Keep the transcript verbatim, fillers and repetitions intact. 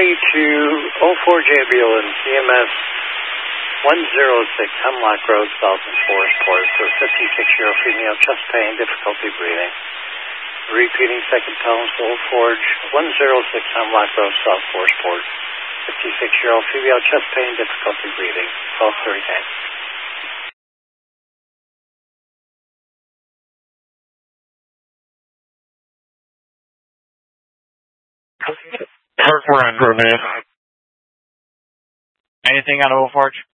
me to oh four J ambulance, E M S one oh six Hemlock Road, South in Forestport, for fifty-six-year-old female, chest pain, difficulty breathing. Repeating second tones, Old Forge, one oh six Hemlock Road, South Forestport, fifty-six-year-old female, chest pain, difficulty breathing, twelve thirty-nine. We're in for a minute. Anything on Old Forge?